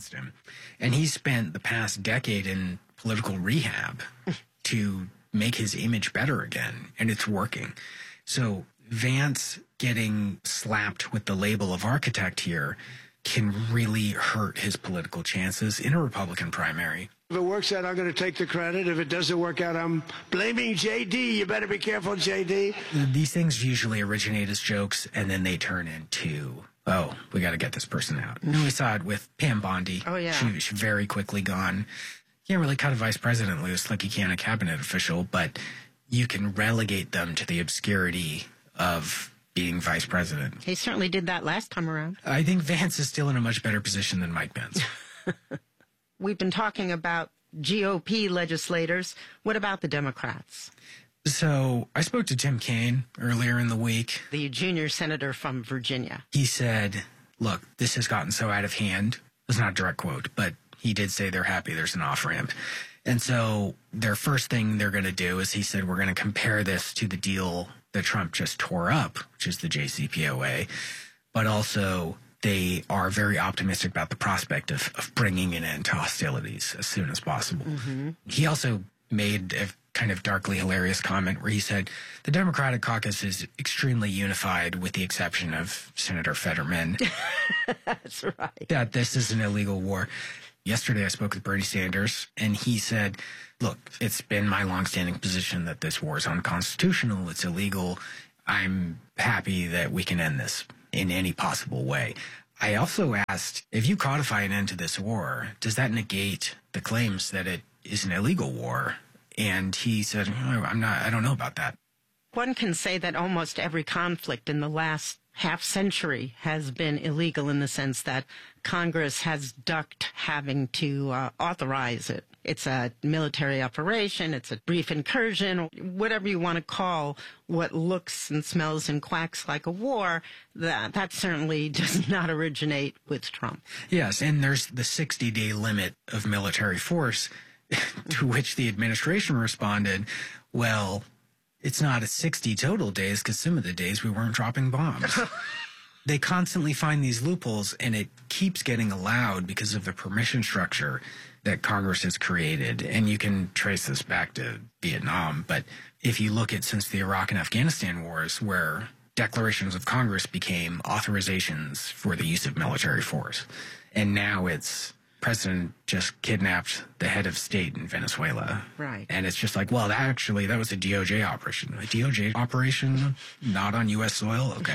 against him. And he spent the past decade in political rehab to make his image better again, and it's working. So Vance getting slapped with the label of architect here can really hurt his political chances in a Republican primary. If it works out, I'm going to take the credit. If it doesn't work out, I'm blaming JD. You better be careful, JD. These things usually originate as jokes, and then they turn into, oh, we got to get this person out. And we saw it with Pam Bondi. Oh, yeah. She's very quickly gone. You can't really cut a vice president loose like you can a cabinet official, but you can relegate them to the obscurity of being vice president. He certainly did that last time around. I think Vance is still in a much better position than Mike Pence. We've been talking about GOP legislators. What about the Democrats? So I spoke to Tim Kaine earlier in the week. The junior senator from Virginia. He said, look, this has gotten so out of hand. It's not a direct quote, but he did say they're happy there's an off-ramp. And so their first thing they're going to do is, he said, we're going to compare this to the deal that Trump just tore up, which is the JCPOA. But also, they are very optimistic about the prospect of bringing an end to hostilities as soon as possible. Mm-hmm. He also made a kind of darkly hilarious comment where he said the Democratic caucus is extremely unified with the exception of Senator Fetterman. That's right. That this is an illegal war. Yesterday I spoke with Bernie Sanders, and he said, look, it's been my longstanding position that this war is unconstitutional, it's illegal. I'm happy that we can end this in any possible way. I also asked, if you codify an end to this war, does that negate the claims that it is an illegal war? And he said, I don't know about that. One can say that almost every conflict in the last half century has been illegal in the sense that Congress has ducked having to authorize it. It's a military operation, it's a brief incursion, whatever you want to call what looks and smells and quacks like a war. That certainly does not originate with Trump. Yes, and there's the 60-day limit of military force, to which the administration responded, well, it's not 60 total days because some of the days we weren't dropping bombs. They constantly find these loopholes, and it keeps getting allowed because of the permission structure that Congress has created. And you can trace this back to Vietnam. But if you look at since the Iraq and Afghanistan wars, where declarations of Congress became authorizations for the use of military force, and now it's president just kidnapped the head of state in Venezuela. Right. And it's just like, well, that was a DOJ operation. A DOJ operation not on U.S. soil? Okay.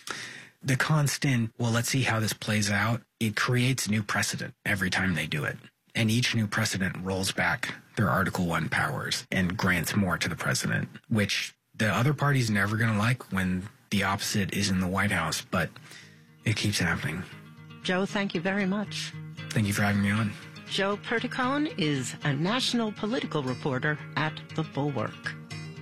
The constant, well, let's see how this plays out, it creates new precedent every time they do it. And each new precedent rolls back their Article I powers and grants more to the president, which the other party's never going to like when the opposite is in the White House, but it keeps happening. Joe, thank you very much. Thank you for having me on. Joe Perticone is a national political reporter at The Bulwark.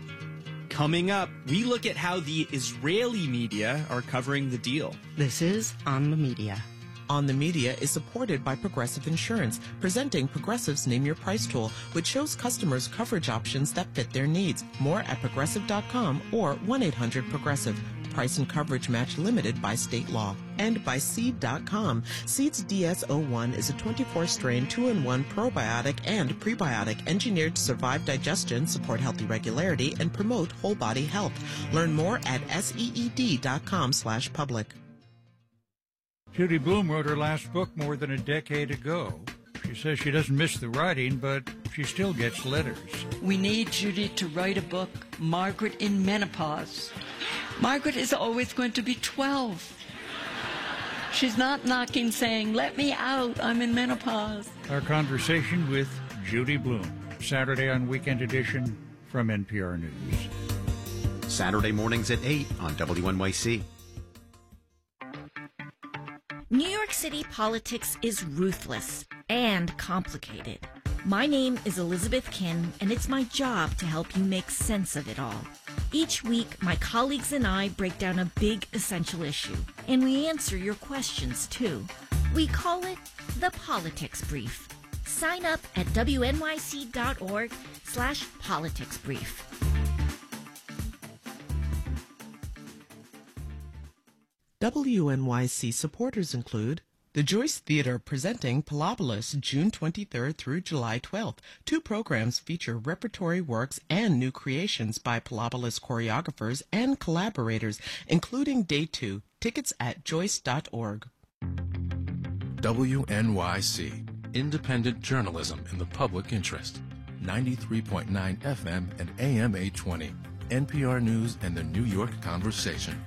Coming up, we look at how the Israeli media are covering the deal. This is On the Media. On the Media is supported by Progressive Insurance, presenting Progressive's Name Your Price tool, which shows customers coverage options that fit their needs. More at progressive.com or 1-800-PROGRESSIVE. Price and coverage match limited by state law. And by Seed.com. Seed's DS-01 is a 24-strain 2-in-1 probiotic and prebiotic engineered to survive digestion, support healthy regularity, and promote whole body health. Learn more at SEED.com/public. Judy Blume wrote her last book more than a decade ago. She says she doesn't miss the writing, but she still gets letters. We need Judy to write a book, Margaret in Menopause. Margaret is always going to be 12. She's not knocking saying, let me out, I'm in menopause. Our conversation with Judy Blume, Saturday on Weekend Edition from NPR News. Saturday mornings at 8 on WNYC. New York City politics is ruthless and complicated. My name is Elizabeth Kim, and it's my job to help you make sense of it all. Each week, my colleagues and I break down a big essential issue, and we answer your questions, too. We call it the Politics Brief. Sign up at wnyc.org/politicsbrief. WNYC supporters include The Joyce Theater presenting Pilobolus June 23rd through July 12th. 2 programs feature repertory works and new creations by Pilobolus choreographers and collaborators, including Day 2. Tickets at joyce.org. WNYC, independent journalism in the public interest. 93.9 FM and AM 820. NPR News and the New York Conversation.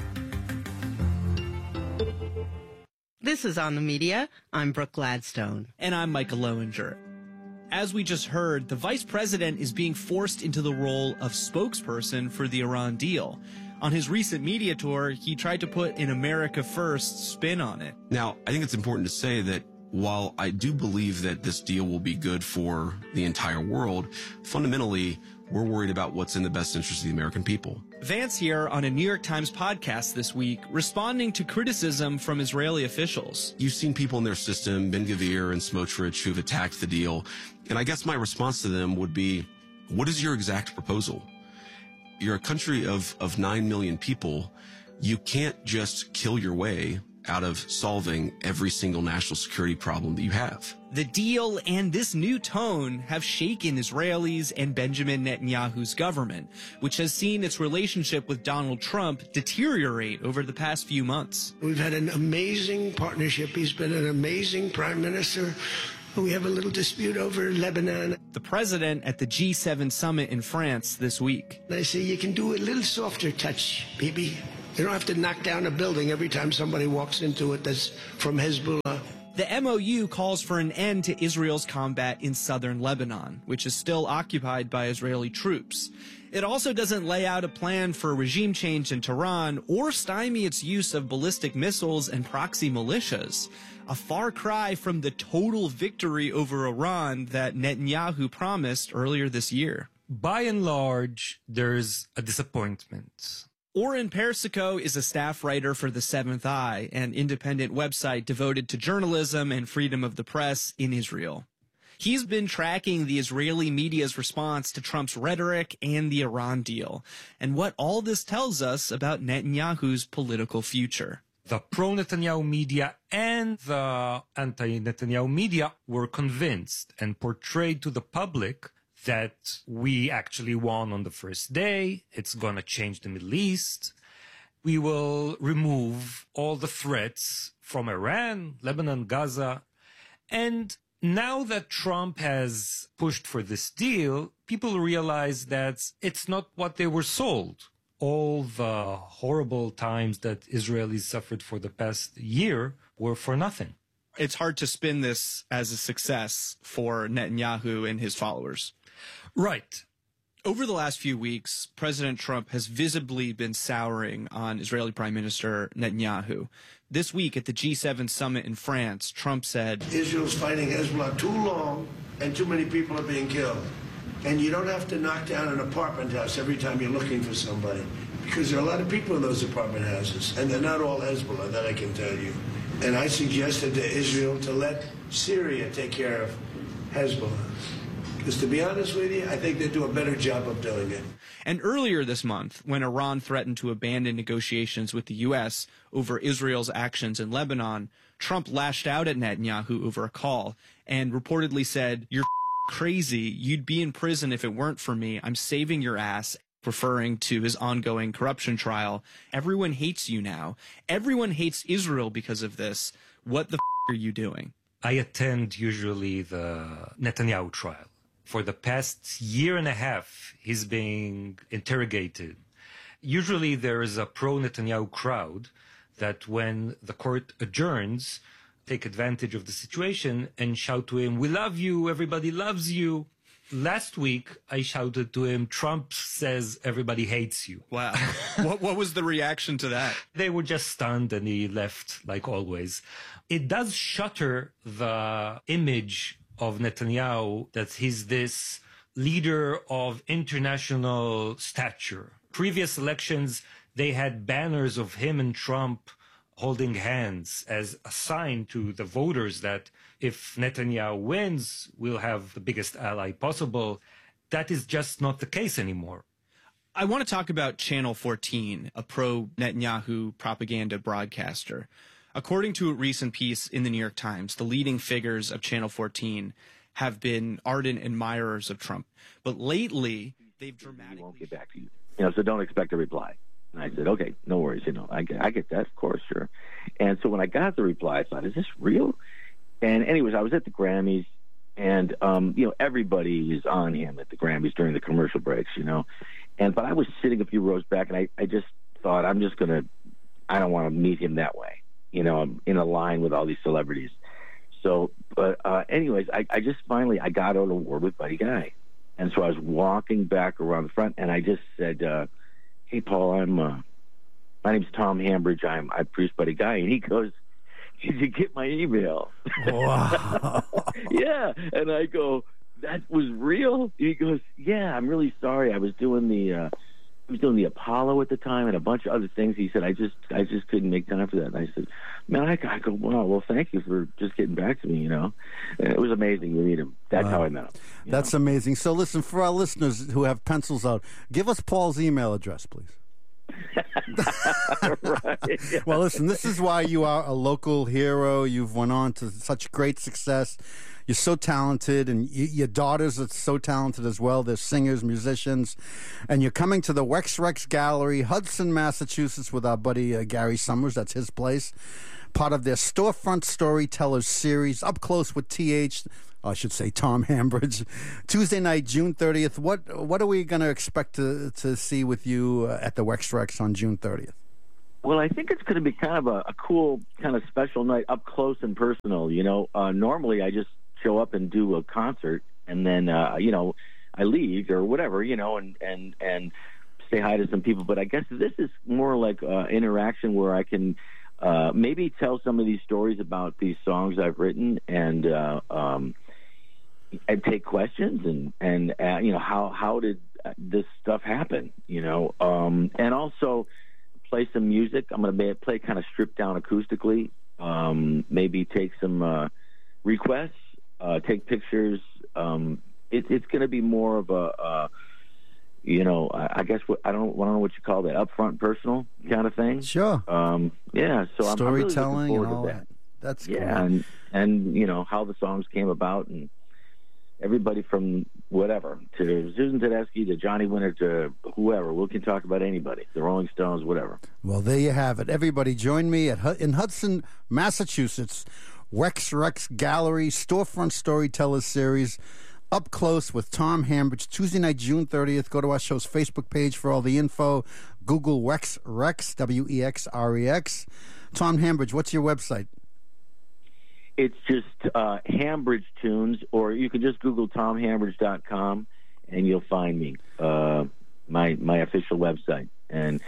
This is On the Media. I'm Brooke Gladstone. And I'm Michael Lowinger. As we just heard, the vice president is being forced into the role of spokesperson for the Iran deal. On his recent media tour, he tried to put an America First spin on it. Now, I think it's important to say that while I do believe that this deal will be good for the entire world, fundamentally, we're worried about what's in the best interest of the American people. Vance here on a New York Times podcast this week, responding to criticism from Israeli officials. You've seen people in their system, Ben-Gvir and Smotrich, who've attacked the deal. And I guess my response to them would be, what is your exact proposal? You're a country of 9 million people. You can't just kill your way out of solving every single national security problem that you have. The deal and this new tone have shaken Israelis and Benjamin Netanyahu's government, which has seen its relationship with Donald Trump deteriorate over the past few months. We've had an amazing partnership. He's been an amazing prime minister. We have a little dispute over Lebanon. The president at the G7 summit in France this week. I say you can do a little softer touch, Bibi. You don't have to knock down a building every time somebody walks into it that's from Hezbollah. The MOU calls for an end to Israel's combat in southern Lebanon, which is still occupied by Israeli troops. It also doesn't lay out a plan for regime change in Tehran or stymie its use of ballistic missiles and proxy militias. A far cry from the total victory over Iran that Netanyahu promised earlier this year. By and large, there's a disappointment. Oren Persico is a staff writer for The Seventh Eye, an independent website devoted to journalism and freedom of the press in Israel. He's been tracking the Israeli media's response to Trump's rhetoric and the Iran deal, and what all this tells us about Netanyahu's political future. The pro-Netanyahu media and the anti-Netanyahu media were convinced and portrayed to the public that we actually won on the first day. It's going to change the Middle East. We will remove all the threats from Iran, Lebanon, Gaza. And now that Trump has pushed for this deal, people realize that it's not what they were sold. All the horrible times that Israelis suffered for the past year were for nothing. It's hard to spin this as a success for Netanyahu and his followers. Right. Over the last few weeks, President Trump has visibly been souring on Israeli Prime Minister Netanyahu. This week at the G7 summit in France, Trump said, Israel's fighting Hezbollah too long and too many people are being killed. And you don't have to knock down an apartment house every time you're looking for somebody, because there are a lot of people in those apartment houses, and they're not all Hezbollah, that I can tell you. And I suggested to Israel to let Syria take care of Hezbollah. Because to be honest with you, I think they do a better job of doing it. And earlier this month, when Iran threatened to abandon negotiations with the U.S. over Israel's actions in Lebanon, Trump lashed out at Netanyahu over a call and reportedly said, "You're crazy. You'd be in prison if it weren't for me. I'm saving your ass," referring to his ongoing corruption trial. "Everyone hates you now. Everyone hates Israel because of this. What the are you doing?" I attend usually the Netanyahu trial. For the past year and a half, he's being interrogated. Usually there is a pro-Netanyahu crowd that when the court adjourns, take advantage of the situation and shout to him, "We love you, everybody loves you." Last week, I shouted to him, "Trump says everybody hates you." Wow. What was the reaction to that? They were just stunned and he left like always. It does shatter the image of Netanyahu that he's this leader of international stature. Previous elections, they had banners of him and Trump holding hands as a sign to the voters that if Netanyahu wins, we'll have the biggest ally possible. That is just not the case anymore. I want to talk about Channel 14, a pro-Netanyahu propaganda broadcaster. According to a recent piece in the New York Times, the leading figures of Channel 14 have been ardent admirers of Trump. But lately, they've dramatically... He won't get back to you. So don't expect a reply. And I said, okay, no worries. I get that, of course, sure. And so when I got the reply, I thought, is this real? And anyways, I was at the Grammys, and, everybody is on him at the Grammys during the commercial breaks, but I was sitting a few rows back, and I just thought, I don't want to meet him that way. I'm in a line with all these celebrities. So, but anyways, I just finally, I got out a word with Buddy Guy. And so I was walking back around the front, and I just said, hey, Paul, my name's Tom Hambridge. I produce Buddy Guy. And he goes, did you get my email? Wow. Yeah. And I go, that was real? He goes, yeah, I'm really sorry. I was doing the Apollo at the time and a bunch of other things. He said, I just couldn't make time for that. And I said, man, I go, wow, well, thank you for just getting back to me, And it was amazing to meet him. That's how I met him. That's amazing. So listen, for our listeners who have pencils out, give us Paul's email address, please. Right. Well, listen, this is why you are a local hero. You've went on to such great success. You're so talented, and your daughters are so talented as well. They're singers, musicians. And you're coming to the Wex Rex Gallery, Hudson, Massachusetts, with our buddy Gary Summers. That's his place. Part of their Storefront Storytellers series, Up Close with I should say Tom Hambridge. Tuesday night, June 30th. What are we going to expect to see with you at the Wex Rex on June 30th? Well, I think it's going to be kind of a cool, kind of special night, up close and personal. Normally I just show up and do a concert, and then I leave or whatever, and say hi to some people. But I guess this is more like interaction where I can maybe tell some of these stories about these songs I've written, and take questions and how did this stuff happen, and also play some music. I'm going to play kind of stripped down acoustically, maybe take some requests, take pictures. It's going to be more of a, I guess I don't know what you call that, upfront personal kind of thing. Sure. Yeah. So storytelling I'm really and all that. That's yeah, cool. and how the songs came about, and everybody from whatever to Susan Tedeschi to Johnny Winter to whoever. We can talk about anybody, the Rolling Stones, whatever. Well, there you have it. Everybody join me in Hudson, Massachusetts, Wex Rex Gallery, Storefront Storytellers series, Up Close with Tom Hambridge, Tuesday night, June 30th. Go to our show's Facebook page for all the info. Google Wex Rex, WEXREX. Tom Hambridge, what's your website? It's just Hambridge Tunes, or you can just Google TomHambridge.com, and you'll find me, my official website. And,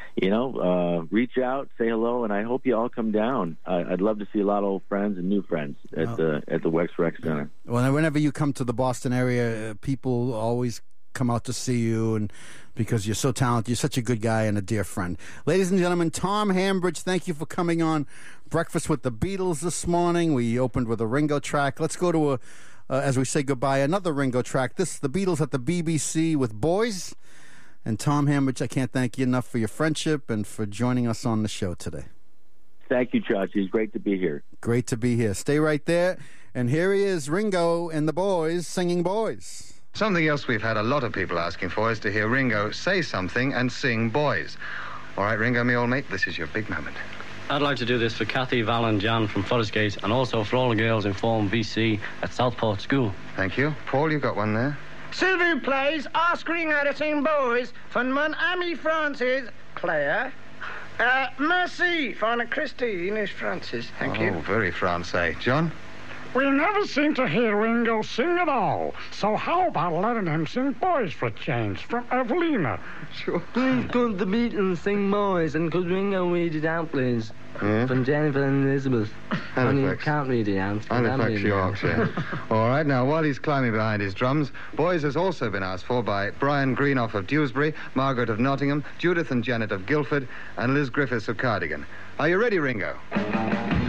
reach out, say hello, and I hope you all come down. I'd love to see a lot of old friends and new friends at the Wex Rex Center. Well, whenever you come to the Boston area, people always come out to see you, and because you're so talented, you're such a good guy and a dear friend. Ladies and gentlemen, Tom Hambridge, thank you for coming on Breakfast with the Beatles this morning. We opened with a Ringo track. Let's go to as we say goodbye, another Ringo track. This is the Beatles at the BBC with Boys. And Tom Hambridge, I can't thank you enough for your friendship and for joining us on the show today. Thank you, Chachi. It's great to be here. Great to be here. Stay right there. And here he is, Ringo and the Boys singing Boys. Something else we've had a lot of people asking for is to hear Ringo say something and sing Boys. All right, Ringo, me old mate, this is your big moment. I'd like to do this for Kathy, Val and Jan from Forest Gate, and also for all the girls in Form VC at Southport School. Thank you. Paul, you've got one there. Sylvie plays Oscaring how to sing Boys for mon Ami Francis, Claire. Merci for Christine is Francis. Thank you. Oh, very Francais. John? We never seem to hear Ringo sing at all. So how about letting him sing Boys for a change from Evelina? Sure. Please could the Beatles sing Boys, and could Ringo read it out, please? Yeah. From Jennifer and Elizabeth. Only you can't read it out. Halifax, Yorkshire. All right, now, while he's climbing behind his drums, Boys has also been asked for by Brian Greenough of Dewsbury, Margaret of Nottingham, Judith and Janet of Guildford, and Liz Griffiths of Cardigan. Are you ready, Ringo?